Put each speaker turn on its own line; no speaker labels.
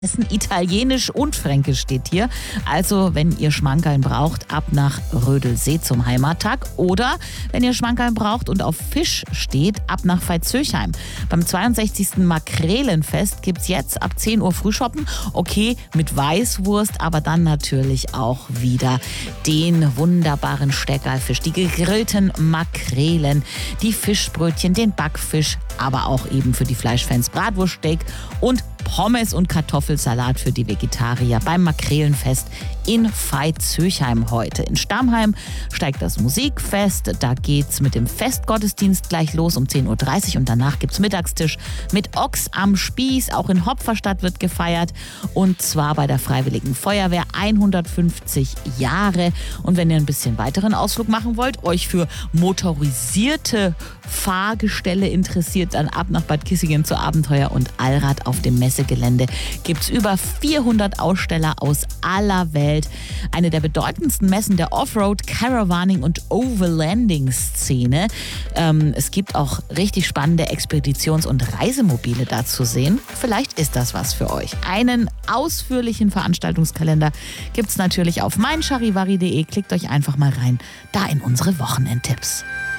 Essen, Italienisch und Fränkisch steht hier. Also, wenn ihr Schmankerln braucht, ab nach Rödelsee zum Heimattag. Oder wenn ihr Schmankerln braucht und auf Fisch steht, ab nach Veitshöchheim. Beim 62. Makrelenfest gibt es jetzt ab 10 Uhr Frühschoppen. Okay, mit Weißwurst, aber dann natürlich auch wieder den wunderbaren Steckerlfisch, die gegrillten Makrelen, die Fischbrötchen, den Backfisch, aber auch eben für die Fleischfans Bratwurststeak und Pommes und Kartoffelsalat für die Vegetarier beim Makrelenfest in Veitshöchheim heute. In Stammheim steigt das Musikfest. Da geht's mit dem Festgottesdienst gleich los um 10.30 Uhr und danach gibt's Mittagstisch mit Ochs am Spieß. Auch in Hopferstadt wird gefeiert und zwar bei der Freiwilligen Feuerwehr 150 Jahre. Und wenn ihr ein bisschen weiteren Ausflug machen wollt, euch für motorisierte Fahrgestelle interessiert, dann ab nach Bad Kissingen zu Abenteuer und Allrad auf dem Messegelände gibt's über 400 Aussteller aus aller Welt. Eine der bedeutendsten Messen der Offroad, Caravaning und Overlanding-Szene. Es gibt auch richtig spannende Expeditions- und Reisemobile da zu sehen. Vielleicht ist das was für euch. Einen ausführlichen Veranstaltungskalender gibt's natürlich auf meincharivari.de. Klickt euch einfach mal rein, da in unsere Wochenendtipps.